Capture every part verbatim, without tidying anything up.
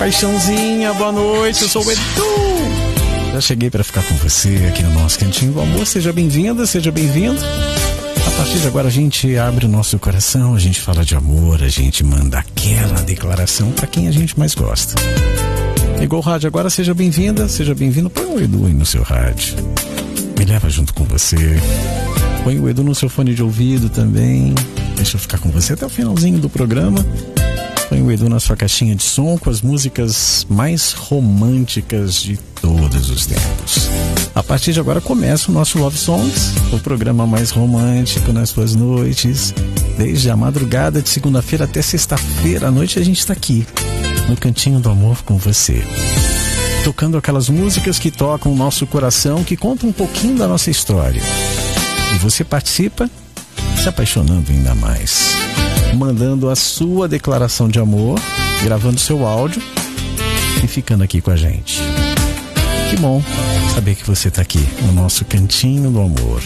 paixãozinha, boa noite, eu sou o Edu. Já cheguei para ficar com você aqui no nosso Cantinho do Amor. Seja bem-vinda, seja bem-vindo. A partir de agora a gente abre o nosso coração, a gente fala de amor, a gente manda aquela declaração para quem a gente mais gosta. Ligou o rádio agora, seja bem-vinda, seja bem-vindo. Põe o Edu aí no seu rádio, me leva junto com você. Põe o Edu no seu fone de ouvido também. Deixa eu ficar com você até o finalzinho do programa. Põe o Edu na sua caixinha de som com as músicas mais românticas de todos os tempos. A partir de agora começa o nosso Love Songs, o programa mais romântico nas suas noites. Desde a madrugada de segunda-feira até sexta-feira à noite a gente está aqui, no Cantinho do Amor com você. Tocando aquelas músicas que tocam o nosso coração, que contam um pouquinho da nossa história. E você participa se apaixonando ainda mais, mandando a sua declaração de amor, gravando seu áudio e ficando aqui com a gente. Que bom saber que você está aqui no nosso Cantinho do Amor.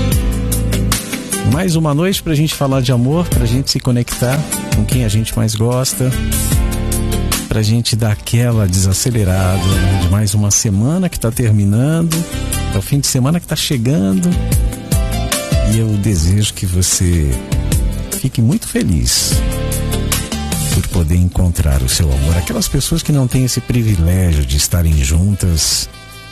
Mais uma noite pra gente falar de amor, pra gente se conectar com quem a gente mais gosta, pra gente dar aquela desacelerada de mais uma semana que tá terminando, é o fim de semana que tá chegando. E eu desejo que você fique muito feliz por poder encontrar o seu amor. Aquelas pessoas que não têm esse privilégio de estarem juntas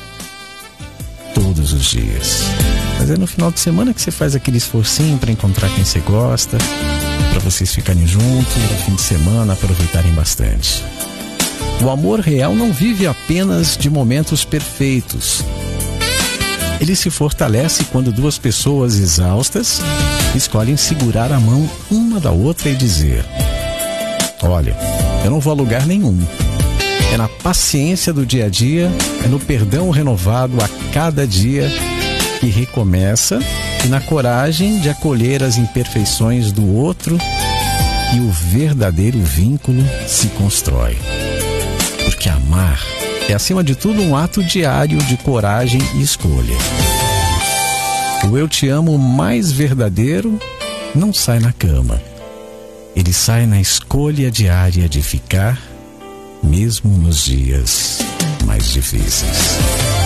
todos os dias. Mas é no final de semana que você faz aquele esforcinho para encontrar quem você gosta, para vocês ficarem juntos no fim de semana, aproveitarem bastante. O amor real não vive apenas de momentos perfeitos. Ele se fortalece quando duas pessoas exaustas escolhem segurar a mão uma da outra e dizer: olha, eu não vou a lugar nenhum. É na paciência do dia a dia, é no perdão renovado a cada dia que recomeça e na coragem de acolher as imperfeições do outro e o verdadeiro vínculo se constrói. Porque amar é, acima de tudo, um ato diário de coragem e escolha. O eu te amo mais verdadeiro não sai na cama. Ele sai na escolha diária de ficar, mesmo nos dias mais difíceis.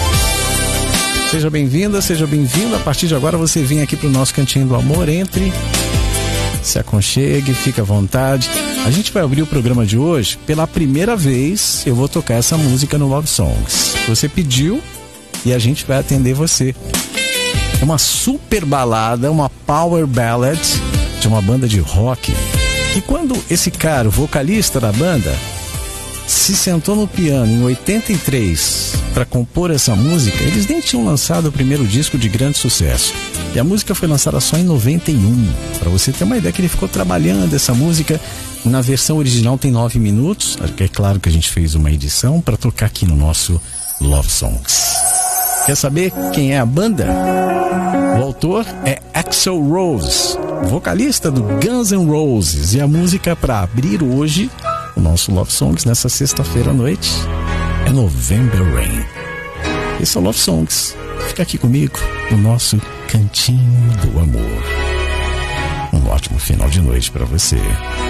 Seja bem-vinda, seja bem-vindo. A partir de agora você vem aqui para o nosso Cantinho do Amor. Entre, se aconchegue, fique à vontade. A gente vai abrir o programa de hoje. Pela primeira vez eu vou tocar essa música no Love Songs. Você pediu e a gente vai atender você. É uma super balada, uma power ballad de uma banda de rock. E quando esse cara, o vocalista da banda, se sentou no piano em oitenta e três para compor essa música, eles nem tinham lançado o primeiro disco de grande sucesso. E a música foi lançada só em noventa e um. Para você ter uma ideia que ele ficou trabalhando essa música. Na versão original tem nove minutos. É claro que a gente fez uma edição para tocar aqui no nosso Love Songs. Quer saber quem é a banda? O autor é Axl Rose, vocalista do Guns N' Roses. E a música para abrir hoje o nosso Love Songs nessa sexta-feira à noite é November Rain. Esse é o Love Songs. Fica aqui comigo no nosso Cantinho do Amor. Um ótimo final de noite para você.